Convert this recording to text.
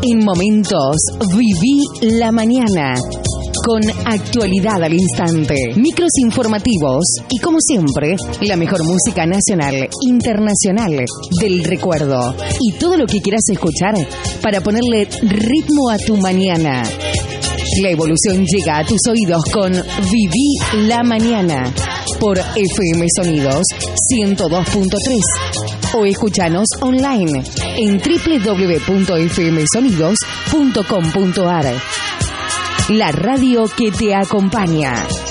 En momentos, viví la mañana. Con actualidad al instante, micros informativos y, como siempre, la mejor música nacional, internacional, del recuerdo. Y todo lo que quieras escuchar para ponerle ritmo a tu mañana. La evolución llega a tus oídos con Viví la Mañana por FM Sonidos 102.3 o escúchanos online en www.fmsonidos.com.ar. La radio que te acompaña.